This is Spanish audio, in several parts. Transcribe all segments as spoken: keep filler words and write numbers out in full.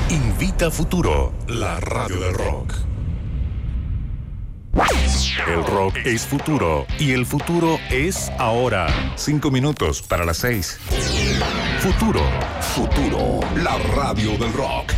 Invita Futuro, la radio del rock. El rock es futuro y el futuro es ahora. Cinco minutos para las seis. Futuro. Futuro, la radio del rock.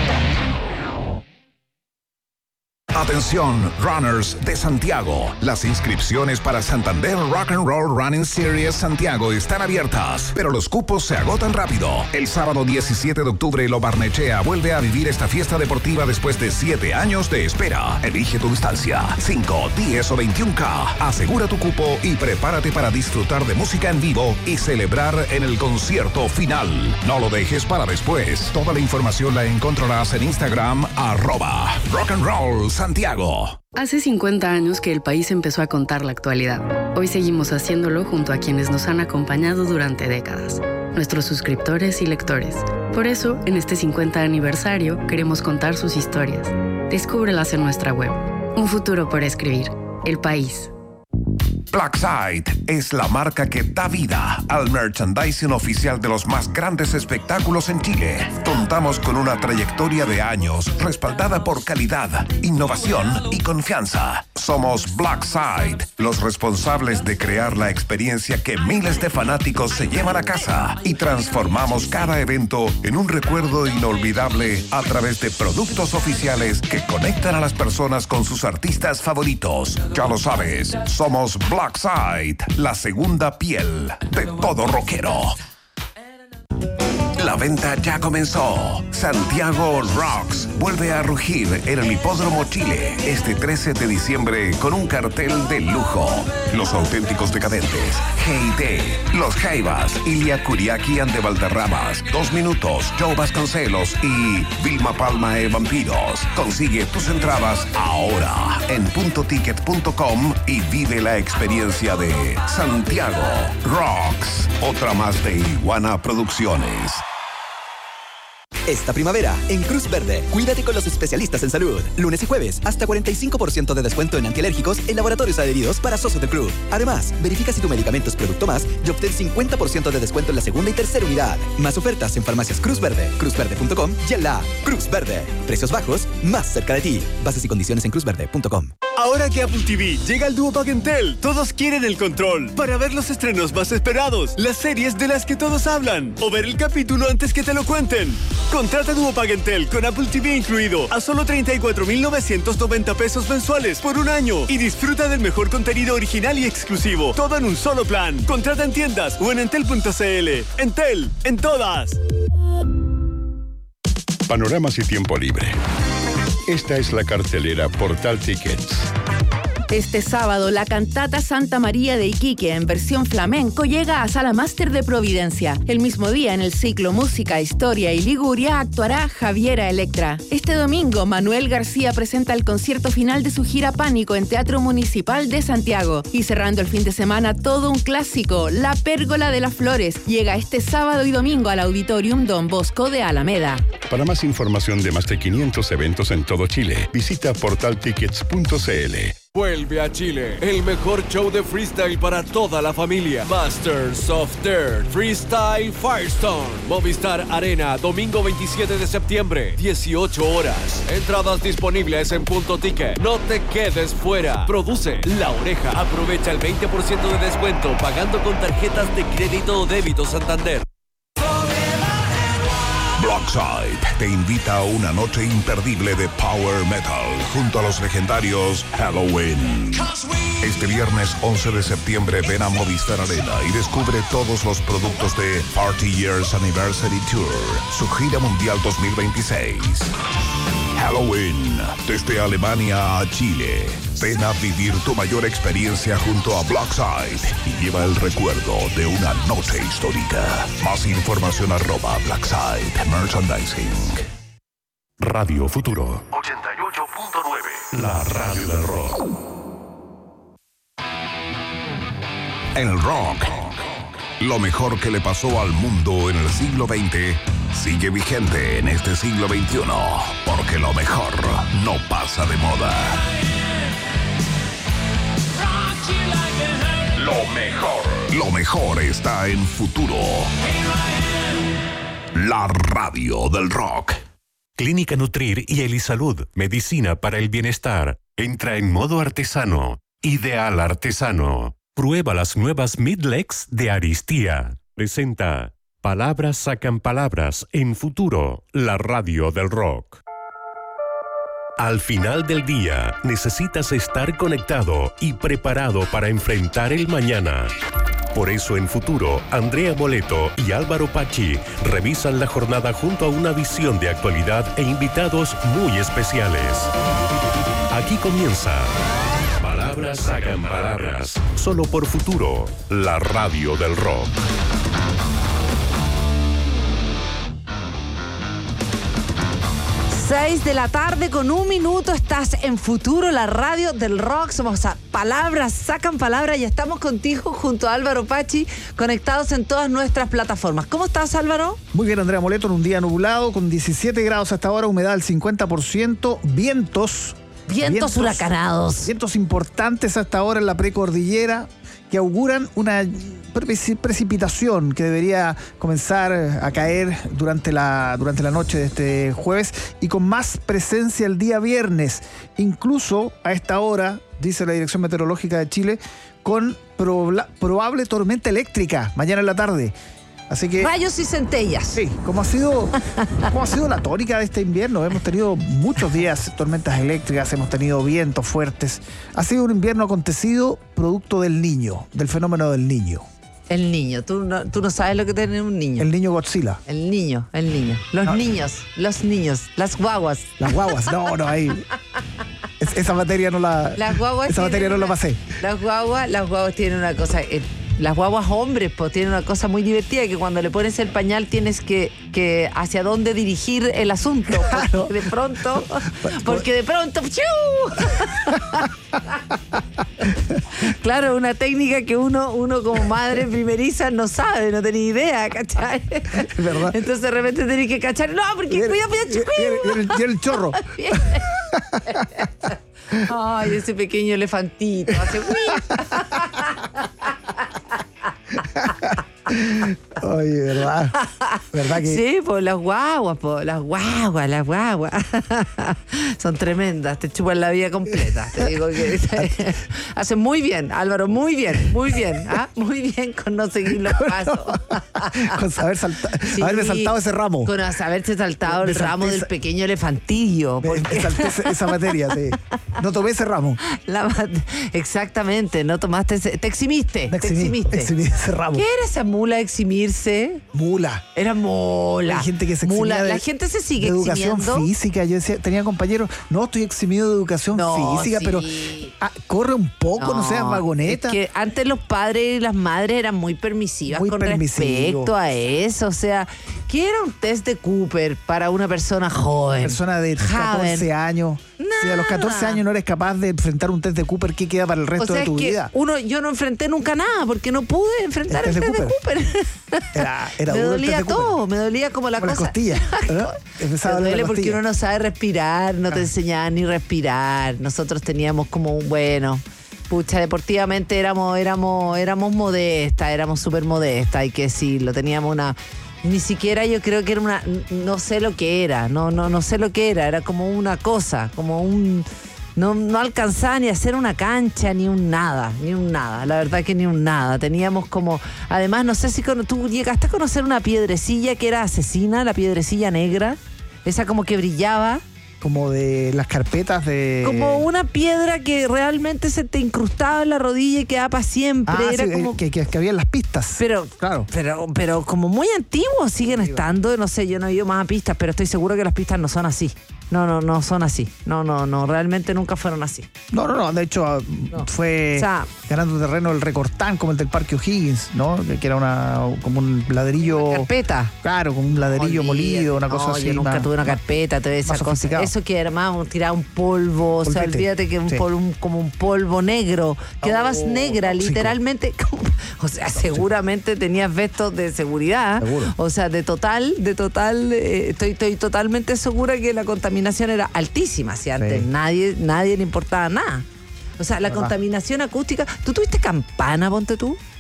Atención, runners de Santiago. Las inscripciones para Santander Rock and Roll Running Series Santiago están abiertas, pero los cupos se agotan rápido. El sábado diecisiete de octubre, Lo Barnechea vuelve a vivir esta fiesta deportiva después de siete años de espera. Elige tu distancia, cinco, diez o veintiún K. Asegura tu cupo y prepárate para disfrutar de música en vivo y celebrar en el concierto final. No lo dejes para después. Toda la información la encontrarás en Instagram, arroba Rock and Roll Santiago. Hace cincuenta años que el país empezó a contar la actualidad. Hoy seguimos haciéndolo junto a quienes nos han acompañado durante décadas, nuestros suscriptores y lectores. Por eso, en este cincuenta aniversario, queremos contar sus historias. Descúbrelas en nuestra web. Un futuro por escribir. El país. Blackside es la marca que da vida al merchandising oficial de los más grandes espectáculos en Chile. Contamos con una trayectoria de años respaldada por calidad, innovación y confianza. Somos Blackside, los responsables de crear la experiencia que miles de fanáticos se llevan a casa y transformamos cada evento en un recuerdo inolvidable a través de productos oficiales que conectan a las personas con sus artistas favoritos. Ya lo sabes, somos Blackside, la segunda piel de todo rockero. La venta ya comenzó. Santiago Rocks vuelve a rugir en el Hipódromo Chile este trece de diciembre con un cartel de lujo. Los Auténticos Decadentes, G T, Los Jaivas, Ilia Kuriaki and de Valderramas, Dos Minutos, Joe Vasconcelos y Vilma Palma e Vampiros. Consigue tus entradas ahora en punto ticket punto com y vive la experiencia de Santiago Rocks, otra más de Iguana Producciones. Esta primavera, en Cruz Verde, cuídate con los especialistas en salud. Lunes y jueves, hasta cuarenta y cinco por ciento de descuento en antialérgicos en laboratorios adheridos para socios del club. Además, verifica si tu medicamento es Producto Más y obtén cincuenta por ciento de descuento en la segunda y tercera unidad. Más ofertas en farmacias Cruz Verde, cruz verde punto com y en la app Cruz Verde. Precios bajos, más cerca de ti. Bases y condiciones en cruz verde punto com. Ahora que Apple T V llega al Duopack Entel, todos quieren el control para ver los estrenos más esperados, las series de las que todos hablan o ver el capítulo antes que te lo cuenten. Contrata Duopack Entel con Apple T V incluido a solo treinta y cuatro mil novecientos noventa pesos mensuales por un año y disfruta del mejor contenido original y exclusivo, todo en un solo plan. Contrata en tiendas o en entel punto c l. Entel, en todas. Panoramas y tiempo libre. Esta es la cartelera Portal Tickets. Este sábado, la cantata Santa María de Iquique, en versión flamenco, llega a Sala Máster de Providencia. El mismo día, en el ciclo Música, Historia y Liguria, actuará Javiera Electra. Este domingo, Manuel García presenta el concierto final de su gira Pánico en Teatro Municipal de Santiago. Y cerrando el fin de semana, todo un clásico, La Pérgola de las Flores, llega este sábado y domingo al Auditorium Don Bosco de Alameda. Para más información de más de quinientos eventos en todo Chile, visita portal tickets punto c l. Vuelve a Chile, el mejor show de freestyle para toda la familia. Masters of Dirt Freestyle Firestone. Movistar Arena, domingo veintisiete de septiembre, dieciocho horas. Entradas disponibles en Punto Ticket. No te quedes fuera. Produce La Oreja. Aprovecha el veinte por ciento de descuento pagando con tarjetas de crédito o débito Santander. Blackside te invita a una noche imperdible de Power Metal junto a los legendarios Halloween. Este viernes once de septiembre ven a Movistar Arena y descubre todos los productos de Party Years Anniversary Tour, su gira mundial dos mil veintiséis. Halloween, desde Alemania a Chile. Ven a vivir tu mayor experiencia junto a Blackside y lleva el recuerdo de una noche histórica. Más información arroba Blackside Merchandising. Radio Futuro ochenta y ocho punto nueve. La radio del rock. El rock, lo mejor que le pasó al mundo en el siglo veinte, sigue vigente en este siglo veintiuno, porque lo mejor no pasa de moda. Lo mejor, lo mejor está en Futuro. La radio del rock. Clínica Nutrir y Elisalud, medicina para el bienestar. Entra en modo artesano. Ideal Artesano. Prueba las nuevas Midlex de Aristía. Presenta Palabras sacan palabras en Futuro, la radio del rock. Al final del día, necesitas estar conectado y preparado para enfrentar el mañana. Por eso en Futuro, Andrea Moleto y Álvaro Pachi revisan la jornada junto a una visión de actualidad e invitados muy especiales. Aquí comienza Palabras sacan palabras, solo por Futuro, la radio del rock. seis de la tarde con un minuto, estás en Futuro, la radio del rock. Somos a Palabras sacan palabras y estamos contigo junto a Álvaro Pachi, conectados en todas nuestras plataformas. ¿Cómo estás, Álvaro? Muy bien, Andrea Moleto, en un día nublado con diecisiete grados hasta ahora, humedad del cincuenta por ciento, vientos. Vientos, vientos huracanados. Vientos importantes hasta ahora en la precordillera que auguran una precipitación que debería comenzar a caer durante la, durante la noche de este jueves y con más presencia el día viernes. Incluso a esta hora, dice la Dirección Meteorológica de Chile, con proba- probable tormenta eléctrica mañana en la tarde. Así que, rayos y centellas. Sí, como ha sido, como ha sido la tónica de este invierno. Hemos tenido muchos días tormentas eléctricas, hemos tenido vientos fuertes. Ha sido un invierno acontecido producto del niño, del fenómeno del niño. El niño, tú no, tú no sabes lo que tiene un niño. El niño Godzilla. El niño, el niño. Los no. niños, los niños, las guaguas. Las guaguas, no, no, ahí. Es, esa materia no la. Las guaguas. Esa materia no una, la pasé. Las guaguas, las guaguas tienen una cosa. Eh, Las guaguas hombres pues tienen una cosa muy divertida, que cuando le pones el pañal tienes que, que hacia dónde dirigir el asunto, claro. porque de pronto porque de pronto claro, una técnica que uno uno como madre primeriza no sabe, no tiene idea, ¿cachai? Es verdad. Entonces de repente tenés que cachar, no, porque cuidado, cuidado, y el chorro. Ay, ese pequeño elefantito hace Oye, ¿verdad? ¿Verdad que? Sí, pues las guaguas, pues las guaguas, las guaguas. Son tremendas, te chupan la vida completa. Te digo que hacen muy bien, Álvaro, muy bien, muy bien, ¿ah? Muy bien con no seguir los pasos. Con saber salta, sí, haberme saltado ese ramo. Con haberse saltado me el ramo esa, del pequeño elefantillo. Me, me salté esa, esa materia, sí. No tomé ese ramo. La, exactamente, no tomaste ese, te eximiste, me te eximí, eximiste. Eximí ese ramo. ¿Qué era esa mula de eximirse? Mula. Era mula. Hay gente que se mula. De, la gente se sigue de educación eximiendo. Física. Yo decía, tenía compañeros, no, estoy eximido de educación no, física, sí. pero ah, corre un poco, no, no seas vagoneta. Es que antes los padres y las madres eran muy permisivas muy con permisivo. respecto a eso. O sea, ¿qué era un test de Cooper para una persona joven? Una persona de catorce años. Nada. Si a los catorce años no eres capaz de enfrentar un test de Cooper, ¿qué queda para el resto o sea, de tu es que vida? Uno, yo no enfrenté nunca nada porque no pude enfrentar el test, el test de Cooper. De Cooper. Era, era me duro dolía el test de todo, Cooper. me dolía como la como cosa. Las costillas. Me duele porque uno no sabe respirar, no te enseñaban ni respirar. Nosotros teníamos como un bueno. Pucha, deportivamente éramos, éramos, éramos modestas, éramos súper modestas, hay que decirlo. Teníamos una. Ni siquiera yo creo que era una. No sé lo que era, no, no, no sé lo que era. Era como una cosa, como un. No, no alcanzaba ni a hacer una cancha, ni un nada, ni un nada. La verdad que ni un nada. Teníamos como. Además, no sé si con, tú llegaste a conocer una piedrecilla que era asesina, la piedrecilla negra. Esa como que brillaba. Como de las carpetas de... Como una piedra que realmente se te incrustaba en la rodilla y quedaba para siempre. Ah, Era sí, como... que, que, que había en las pistas. Pero, claro. pero, pero como muy antiguos siguen estando. No sé, yo no he ido más a pistas, pero estoy seguro que las pistas no son así. No, no, no son así. No, no, no, realmente nunca fueron así. No, no, no. De hecho, no. fue o sea, ganando terreno el Recortán, como el del Parque O'Higgins, ¿no? Que era una como un ladrillo... Una carpeta. Claro, como un ladrillo molido, molido una no, cosa así. Yo nunca más, tuve una carpeta, toda esa cosa. Eso que era más, tiraba un polvo, Polvete. O sea, olvídate que un sí. polvo, un, como un polvo negro. Quedabas oh, negra, tóxico. Literalmente. Como, o sea, tóxico. Seguramente tenías vestos de seguridad. Seguro. O sea, de total, de total, eh, estoy, estoy totalmente segura que la contaminación era altísima. Si antes sí. nadie, nadie le importaba nada. O sea, la ¿verdad? Contaminación acústica. ¿Tú tuviste campana, ponte tú?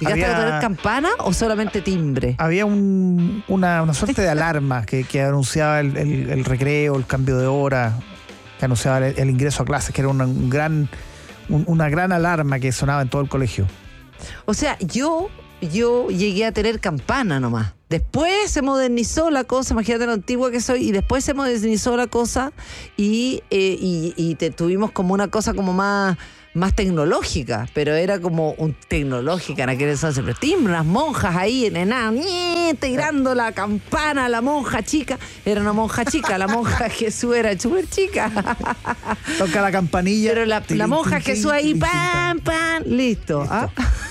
¿Llegaste Había- a tener campana o solamente timbre? Había un- una, una suerte de alarma que, que anunciaba el, el- el recreo, el cambio de hora, que anunciaba el, el ingreso a clases, que era una, un gran, un- una gran alarma que sonaba en todo el colegio. O sea, yo, yo llegué a tener campana nomás. Después se modernizó la cosa, imagínate lo antigua que soy, y después se modernizó la cosa y, eh, y, y te, tuvimos como una cosa como más, más tecnológica, pero era como un tecnológica en aquel entonces. Pero timbre, unas monjas ahí en enano, tirando la campana, la monja chica. Era una monja chica, la monja Jesús era súper chica. Toca la campanilla. Pero la, tin, la monja tin, tin, Jesús ahí, tin, tin, pam, pam, listo. ¿Ah?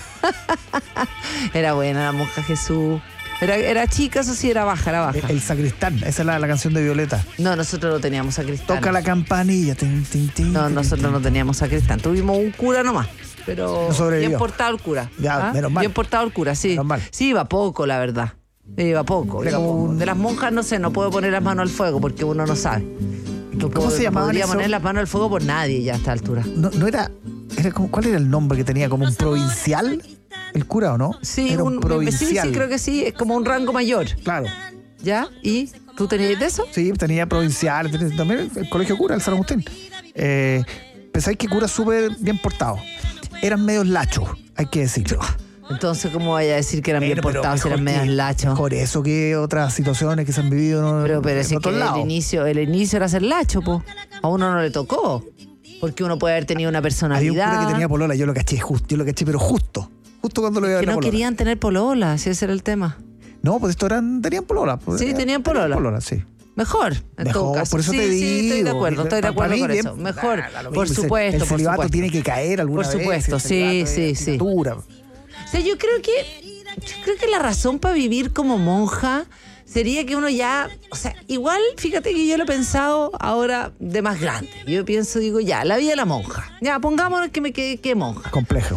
Era buena la monja Jesús. Era, era chica, eso sí, era baja, era baja. El, el sacristán, esa es la, la canción de Violeta. No, nosotros no teníamos sacristán. Toca la campanilla. Tin, tin, tin, No, tin, nosotros tin. no teníamos sacristán. Tuvimos un cura nomás. Pero No sobrevivió. bien portado el cura. Ya, ¿Ah? menos mal. Bien portado el cura, sí. Menos mal. Sí, iba poco, la verdad. Iba poco, iba poco. De las monjas, no sé, no puedo poner las manos al fuego porque uno no sabe. No ¿Cómo puedo- se llamaban podría eso? poner las manos al fuego por nadie ya a esta altura. No, no era, era como, ¿cuál era el nombre que tenía? ¿Como un provincial? ¿El cura o no? Sí, era un, un, provincial. sí, sí, creo que sí, es como un rango mayor. Claro. ¿Ya? ¿Y tú tenías de eso? Sí, tenía provincial, tenía también el, el colegio cura, el San Agustín. Eh, pensáis que cura súper bien portado. Eran medios lachos, hay que decirlo. Entonces, ¿cómo vaya a decir que eran bien Bueno, pero portados si eran mejor medios que- lachos? Mejor eso que otras situaciones que se han vivido ¿no? Pero, pero en si es que otros el lados. inicio, el inicio era ser lacho, po. A uno no le tocó. Porque uno puede haber tenido una Había un personalidad. cura que tenía polola, yo lo caché justo, yo lo caché, pero justo. Justo cuando lo iba a ver que la no polola. querían tener polola, si ese era el tema. No, pues estos eran, tenían polola. pues, Sí, tenían polola. polola, sí. Mejor, en Mejor, todo caso. por eso sí, te sí, estoy de digo, acuerdo, estoy de para acuerdo mí con bien, eso. Mejor, da lo por mismo, supuesto, el por celibato supuesto. tiene que caer alguna Por vez, supuesto, el sí, celibato sí, es sí. criatura. O sea, yo creo que yo creo que la razón para vivir como monja sería que uno ya, o sea, igual, fíjate que yo lo he pensado ahora de más grande. Yo pienso, digo, ya, la vida de la monja. Ya, pongámonos que me quede que monja. Complejo.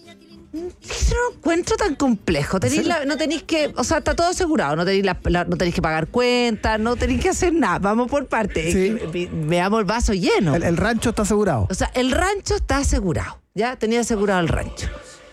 Yo no encuentro tan complejo. Tenéis la- no tenéis que, o sea, está todo asegurado. No tenéis, la- la- no tenéis que pagar cuentas, no tenéis que hacer nada. Vamos por partes. Sí. Ve- Veamos el vaso lleno. El, el rancho está asegurado. O sea, el rancho está asegurado. Ya tenía asegurado el rancho.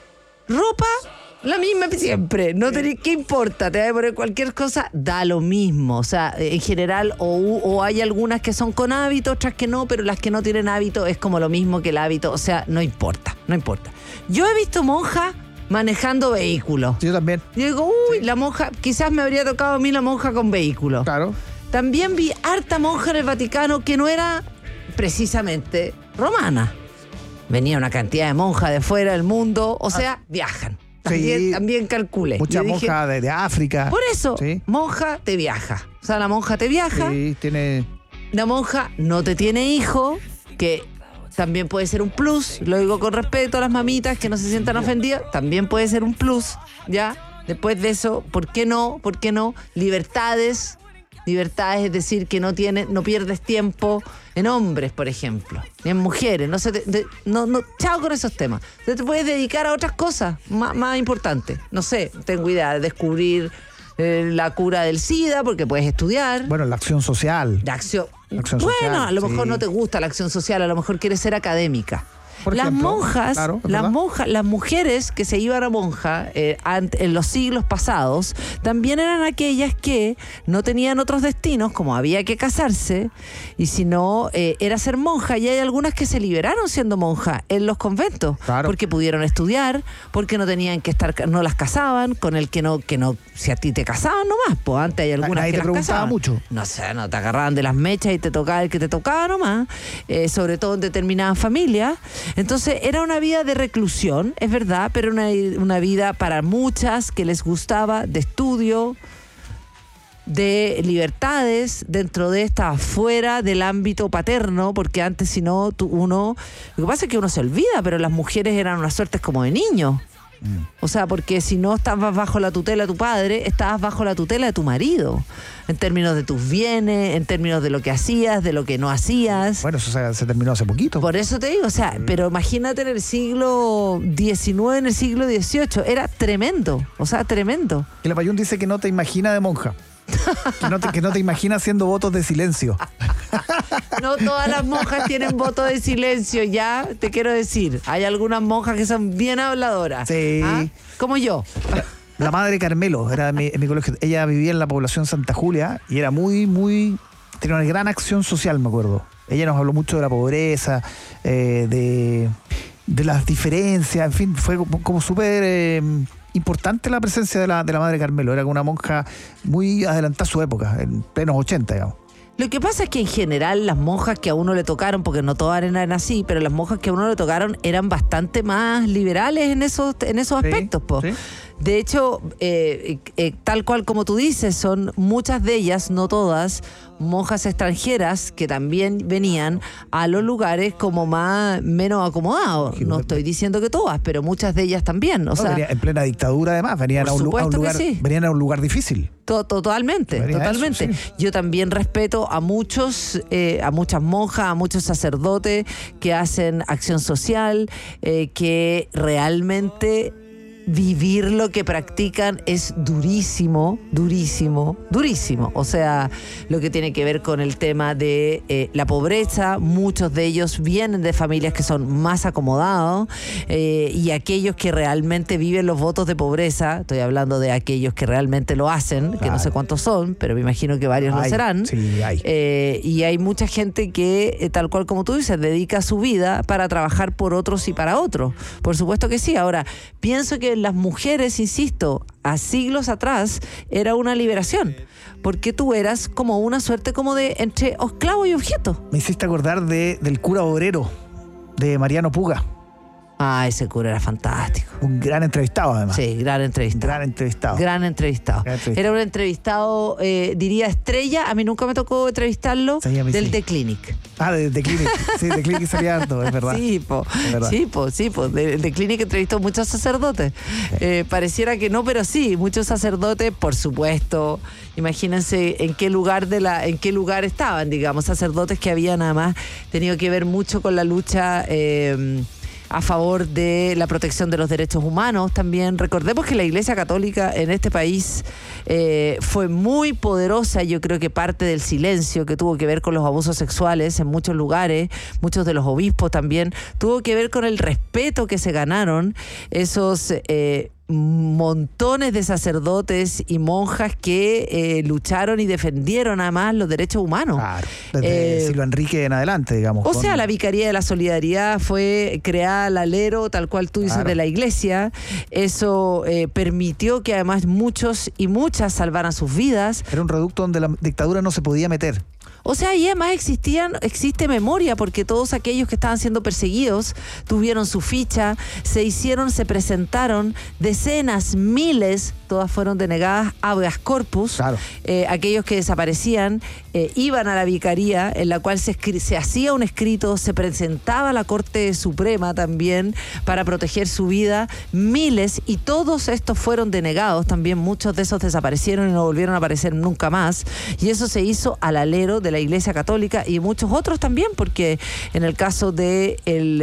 Ropa, la misma siempre. No tenéis, ¿qué importa? Te vas a poner cualquier cosa, da lo mismo. O sea, en general, o, o hay algunas que son con hábito, otras que no, pero las que no tienen hábito es como lo mismo que el hábito. O sea, no importa, no importa. Yo he visto monjas manejando vehículos. Yo también. Yo digo, uy, la monja, quizás me habría tocado a mí la monja con vehículo. Claro. También vi harta monja en el Vaticano que no era precisamente romana. Venía una cantidad de monjas de fuera del mundo, o sea, viajan. También, Sí. también calculé. Muchas Yo dije, monjas de, de África. por eso, Sí. monja te viaja. O sea, la monja te viaja, Sí, tiene. la monja no te tiene hijo, que también puede ser un plus. Lo digo con respeto a las mamitas que no se sientan ofendidas, también puede ser un plus, ¿ya? Después de eso, ¿por qué no? ¿Por qué no? Libertades. Libertades, es decir, que no tienes, no pierdes tiempo en hombres, por ejemplo, ni en mujeres. No se te- de- no, no, chao con esos temas. Te, te puedes dedicar a otras cosas más, más importantes. No sé, tengo idea de descubrir eh, la cura del SIDA, porque puedes estudiar. Bueno, la acción social. La acción. La acción bueno, social, a lo mejor sí. no te gusta la acción social, a lo mejor quieres ser académica. Por las ejemplo, monjas, claro, es las verdad. monjas, las mujeres que se iban a monja eh, ant- en los siglos pasados, también eran aquellas que no tenían otros destinos, como había que casarse, y si no, eh, era ser monja. Y hay algunas que se liberaron siendo monja en los conventos, Claro. porque pudieron estudiar, porque no tenían que estar, no las casaban, con el que no, que no, si a ti te casaban nomás, pues antes hay algunas Nadie que te las preguntaba casaban. mucho. No sé, no te agarraban de las mechas y te tocaba el que te tocaba nomás, eh, sobre todo en determinadas familias. Entonces era una vida de reclusión, es verdad, pero una, una vida para muchas que les gustaba de estudio, de libertades, dentro de esta fuera del ámbito paterno, porque antes si no, tú- uno, lo que pasa es que uno se olvida, pero las mujeres eran unas suertes como de niños. O sea, porque si no estabas bajo la tutela de tu padre, estabas bajo la tutela de tu marido, en términos de tus bienes, en términos de lo que hacías, de lo que no hacías. Bueno, eso se, se terminó hace poquito. Por eso te digo, o sea, pero imagínate en el siglo diecinueve, en el siglo dieciocho, era tremendo, o sea, tremendo. Y la Payún dice que no te imagina de monja. Que no te, que no te imagina haciendo votos de silencio. No todas las monjas tienen voto de silencio, ya te quiero decir. Hay algunas monjas que son bien habladoras. Sí. ¿Ah? Como yo. La madre Carmelo era en mi, en mi colegio. Ella vivía en la población Santa Julia y era muy, muy... tenía una gran acción social, me acuerdo. Ella nos habló mucho de la pobreza, eh, de, de las diferencias, en fin, fue como, como súper eh, importante la presencia de la, de la madre Carmelo. Era una monja muy adelantada a su época, en plenos ochenta, digamos. Lo que pasa es que en general las monjas que a uno le tocaron, porque no todas eran así, pero las monjas que a uno le tocaron eran bastante más liberales en esos, en esos aspectos, po. ¿Sí? De hecho, eh, eh, tal cual como tú dices, son muchas de ellas, no todas, monjas extranjeras que también venían a los lugares como más menos acomodados. No estoy diciendo que todas, pero muchas de ellas también. O no, sea, en plena dictadura además, venían, a un, a un lugar, sí. venían a un lugar difícil. To- totalmente, Venía totalmente. Eso, sí. Yo también respeto a muchos, eh, a muchas monjas, a muchos sacerdotes que hacen acción social, eh, que realmente vivir lo que practican es durísimo, durísimo, durísimo. O sea, lo que tiene que ver con el tema de eh, la pobreza, muchos de ellos vienen de familias que son más acomodados eh, y aquellos que realmente viven los votos de pobreza, estoy hablando de aquellos que realmente lo hacen, claro. que no sé cuántos son, pero me imagino que varios hay, lo serán. Sí, hay. Eh, y hay mucha gente que, eh, tal cual como tú dices, dedica su vida para trabajar por otros y para otros. Por supuesto que sí. Ahora, pienso que las mujeres, insisto, a siglos atrás era una liberación, porque tú eras como una suerte como de entre esclavo y objeto. Me hiciste acordar de, del cura obrero de Mariano Puga. Ah, ese cura era fantástico. Un gran entrevistado, además. Sí, gran entrevistado. Gran entrevistado. Gran entrevistado. Gran entrevistado. Era un entrevistado, eh, diría estrella. A mí nunca me tocó entrevistarlo. Sí, del sí. The Clinic. Ah, de The Clinic. Sí, The Clinic salía harto, es verdad. Sí, po. Es verdad. Sí, po, sí, po. The, The Clinic entrevistó muchos sacerdotes. Sí. Eh, pareciera que no, pero sí, muchos sacerdotes, por supuesto. Imagínense en qué lugar de la, en qué lugar estaban, digamos, sacerdotes que habían además tenido que ver mucho con la lucha eh, a favor de la protección de los derechos humanos también. Recordemos que la Iglesia Católica en este país eh, fue muy poderosa. Yo creo que parte del silencio que tuvo que ver con los abusos sexuales en muchos lugares, muchos de los obispos también, tuvo que ver con el respeto que se ganaron esos eh, montones de sacerdotes y monjas que eh, lucharon y defendieron además los derechos humanos. Claro, desde eh, Silva Enrique en adelante, digamos. O con... sea, la Vicaría de la Solidaridad fue creada al alero, tal cual tú dices, claro. de la Iglesia. Eso eh, permitió que además muchos y muchas salvaran sus vidas. Era un reducto donde la dictadura no se podía meter. O sea, y además existían, existe memoria, porque todos aquellos que estaban siendo perseguidos tuvieron su ficha, se hicieron, se presentaron, decenas, miles, todas fueron denegadas habeas corpus. Claro. Eh, aquellos que desaparecían eh, iban a la vicaría, en la cual se, escri- se hacía un escrito, se presentaba a la Corte Suprema también para proteger su vida, miles, y todos estos fueron denegados también. Muchos de esos desaparecieron y no volvieron a aparecer nunca más, y eso se hizo al alero de la Iglesia Católica y muchos otros también, porque en el caso de el,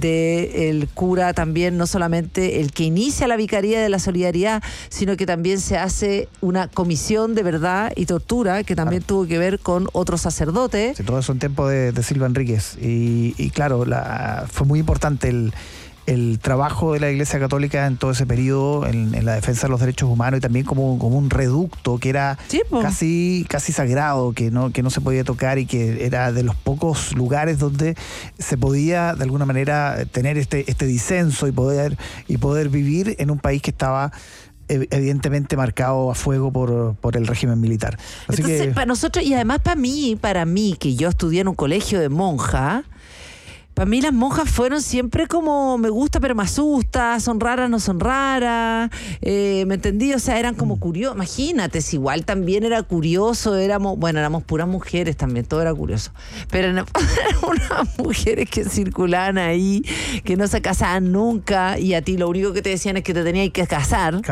de el cura también, no solamente el que inicia la Vicaría de la Solidaridad, sino que también se hace una comisión de verdad y tortura que también claro. tuvo que ver con otros sacerdotes. Sí, todo eso en tiempo de, de Silva Enríquez y, y claro, la, fue muy importante el el trabajo de la Iglesia Católica en todo ese periodo, en, en la defensa de los derechos humanos y también como, como un reducto que era sí, casi, casi sagrado, que no, que no se podía tocar y que era de los pocos lugares donde se podía de alguna manera tener este, este disenso y poder, y poder vivir en un país que estaba evidentemente marcado a fuego por, por el régimen militar. Así Entonces, que, para nosotros, y además para mí, para mí, que yo estudié en un colegio de monjas, para mí las monjas fueron siempre como me gusta pero me asusta, son raras, no son raras, eh, ¿me entendí? O sea, eran como curiosos. Imagínate, si igual también era curioso, éramos, bueno, éramos puras mujeres también, todo era curioso. Pero eran unas mujeres que circulaban ahí, que no se casaban nunca, y a ti lo único que te decían es que te tenías que casar. Claro.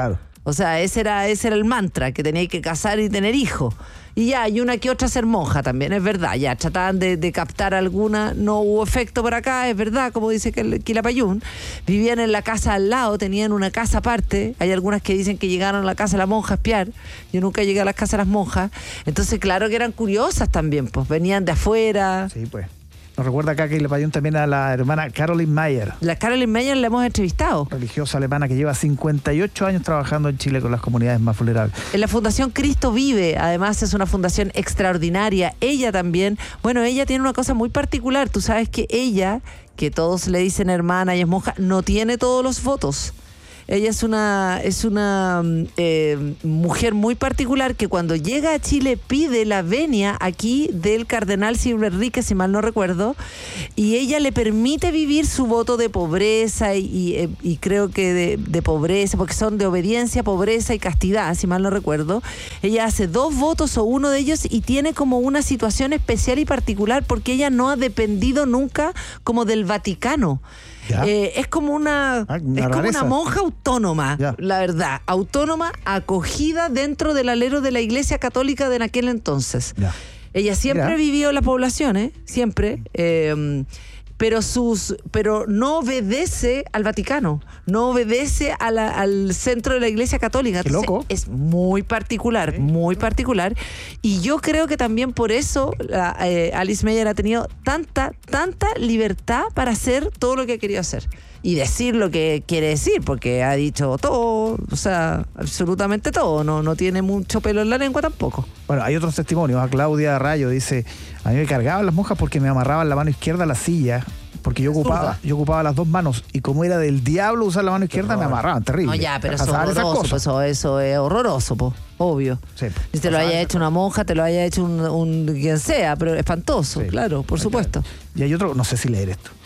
O sea, ese era, ese era el mantra, que tenía que casar y tener hijos. Y ya, y una que otra ser monja también, es verdad. Ya trataban de, de captar alguna, no hubo efecto por acá, es verdad, como dice Quilapayún. Vivían en la casa al lado, tenían una casa aparte. Hay algunas que dicen que llegaron a la casa de la monja a espiar. Yo nunca llegué a las casas de las monjas. Entonces, claro que eran curiosas también, pues venían de afuera. Sí, pues. Nos recuerda acá que le payó también a la hermana Caroline Mayer. La Caroline Mayer la hemos entrevistado. Religiosa alemana que lleva cincuenta y ocho años trabajando en Chile con las comunidades más vulnerables. En la Fundación Cristo Vive, además es una fundación extraordinaria. Ella también, bueno, ella tiene una cosa muy particular. Tú sabes que ella, que todos le dicen hermana y es monja, no tiene todos los votos. Ella es una, es una eh, mujer muy particular que cuando llega a Chile pide la venia aquí del cardenal Silva Enrique, si mal no recuerdo, y ella le permite vivir su voto de pobreza y, y, y creo que de, de pobreza, porque son de obediencia, pobreza y castidad, si mal no recuerdo. Ella hace dos votos o uno de ellos y tiene como una situación especial y particular porque ella no ha dependido nunca como del Vaticano. Eh, es como una, ah, una es como una monja autónoma, ya. La verdad, autónoma, acogida dentro del alero de la Iglesia Católica de aquel entonces. Ya. Ella siempre Mira. vivió en la población, ¿eh? Siempre. Eh, pero sus pero no obedece al Vaticano, no obedece a la, al centro de la Iglesia Católica. Qué loco. Es muy particular, ¿sí? muy particular. Y yo creo que también por eso la, eh, Alice Mayer ha tenido tanta, tanta libertad para hacer todo lo que ha querido hacer. Y decir lo que quiere decir, porque ha dicho todo, o sea, absolutamente todo. No, no tiene mucho pelo en la lengua tampoco. Bueno, hay otros testimonios. A Claudia Rayo dice, a mí me cargaban las monjas porque me amarraban la mano izquierda a la silla, porque yo ocupaba, yo ocupaba las dos manos, y como era del diablo usar la mano izquierda, me amarraban, terrible. No, ya, pero eso es horroroso, pues eso, eso es horroroso, pues, obvio. Sí, si te lo haya hecho una monja, te lo haya hecho un, un quien sea, pero espantoso, sí, claro, por supuesto. Y hay otro, no sé si leer esto.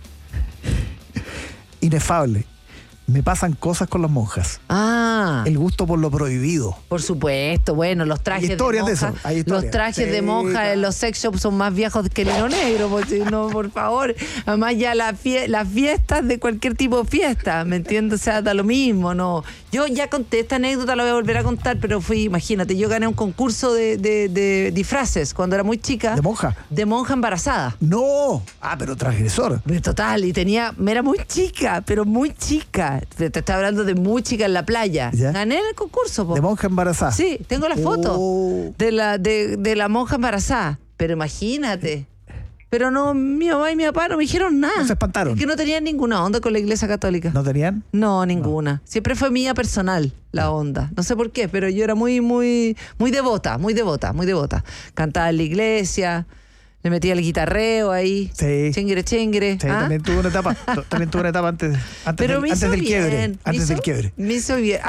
Inefable. Me pasan cosas con las monjas. Ah. El gusto por lo prohibido. Por supuesto, bueno, los trajes hay historias de monja. De eso. Hay historias. Los trajes sí, de monja claro. En los sex shops son más viejos que el hilo negro, porque no, por favor. Además ya la fie- las fiestas de cualquier tipo de fiesta, ¿me entiendes? O sea, da lo mismo, ¿no? Yo ya conté esta anécdota, la voy a volver a contar, pero fui, imagínate, yo gané un concurso de, de, de disfraces cuando era muy chica. ¿De monja? De monja embarazada. No. Ah, pero transgresor. Total, y tenía, era muy chica, pero muy chica. Te, te estaba hablando de muy chica en la playa. ¿Ya? Gané en el concurso, po. ¿De monja embarazada? Sí, tengo la foto oh. de, la, de, de la monja embarazada. Pero imagínate. Pero no, mi mamá y mi papá no me dijeron nada. ¿No se espantaron? Es que no tenían ninguna onda con la Iglesia Católica. ¿No tenían? No, ninguna. No. Siempre fue mía personal la onda. No sé por qué, pero yo era muy, muy, muy devota, muy devota, muy devota. Cantaba en la iglesia. Le metía el guitarreo ahí. Sí. Chingre, chingre. Sí, ¿Ah? también tuve una etapa. También tuve una etapa antes, antes, Pero del, me hizo antes del bien. quiebre. Me Antes hizo, del quiebre. Me hizo bien.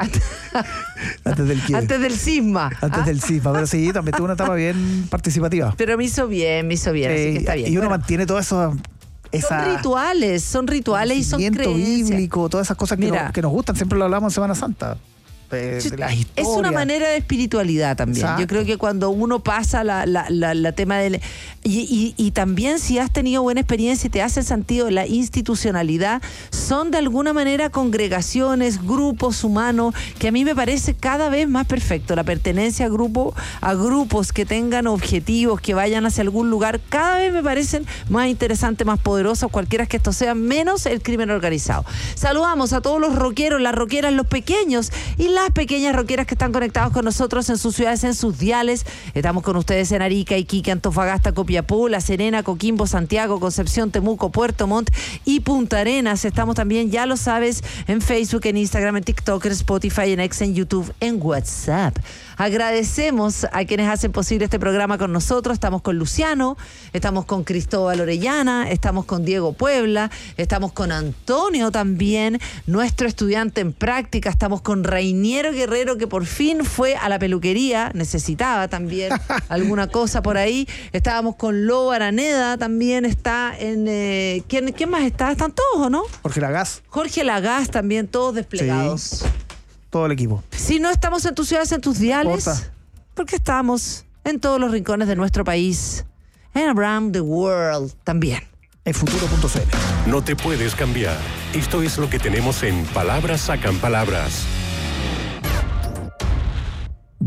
Antes del quiebre. Antes del cisma. Antes ¿Ah? del cisma. Pero sí, también tuve una etapa bien participativa. Pero me hizo bien, me hizo bien. Eh, así que está bien. Y uno bueno, mantiene todo eso. Esa, son rituales, son rituales y son creencias. Bíblico, todas esas cosas que, Mira, nos, que nos gustan. Siempre lo hablamos en Semana Santa. De, de la es una manera de espiritualidad también. Exacto. Yo creo que cuando uno pasa la, la, la, la tema del... Y, y, y también si has tenido buena experiencia y te hace sentido la institucionalidad, son de alguna manera congregaciones, grupos humanos, que a mí me parece cada vez más perfecto. La pertenencia a, grupo, a grupos que tengan objetivos, que vayan hacia algún lugar, cada vez me parecen más interesantes, más poderosos, cualquiera que estos sean, menos el crimen organizado. Saludamos a todos los rockeros, las rockeras, los pequeños y las las pequeñas rockeras que están conectados con nosotros en sus ciudades, en sus diales. Estamos con ustedes en Arica, Iquique, Antofagasta, Copiapó, La Serena, Coquimbo, Santiago, Concepción, Temuco, Puerto Montt y Punta Arenas. Estamos también, ya lo sabes, en Facebook, en Instagram, en TikTok, en Spotify, en X, en YouTube, en WhatsApp. Agradecemos a quienes hacen posible este programa con nosotros. Estamos con Luciano, estamos con Cristóbal Orellana, estamos con Diego Puebla, estamos con Antonio también, nuestro estudiante en práctica, estamos con Reiniero Guerrero, que por fin fue a la peluquería, necesitaba también alguna cosa por ahí. Estábamos con Lobo Araneda, también está en... Eh, ¿quién, ¿Quién más está? ¿Están todos o no? Jorge Lagás. Jorge Lagás también, todos desplegados. Sí, todo el equipo. Si no estamos en tus ciudades, en tus diales, porque estamos en todos los rincones de nuestro país, en around the world también. En futuro punto c l. No te puedes cambiar. Esto es lo que tenemos en Palabras Sacan Palabras.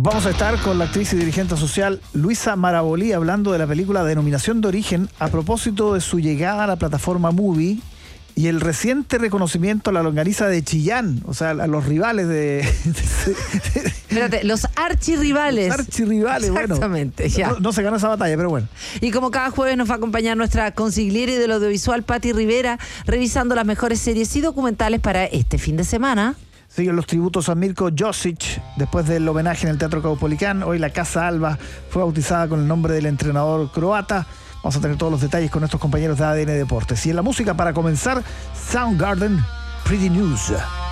Vamos a estar con la actriz y dirigente social Luisa Marabolí hablando de la película Denominación de Origen a propósito de su llegada a la plataforma Movie y el reciente reconocimiento a la longaniza de Chillán, o sea, a los rivales de... de, de Espérate, los archirrivales. Los archirrivales, bueno. Exactamente, ya. No, no se gana esa batalla, pero bueno. Y como cada jueves nos va a acompañar nuestra consigliere del audiovisual, Patti Rivera, revisando las mejores series y documentales para este fin de semana. Siguen los tributos a Mirko Josic después del homenaje en el Teatro Caupolicán. Hoy la Casa Alba fue bautizada con el nombre del entrenador croata. Vamos a tener todos los detalles con nuestros compañeros de A D N Deportes. Y en la música, para comenzar, Soundgarden, Pretty News.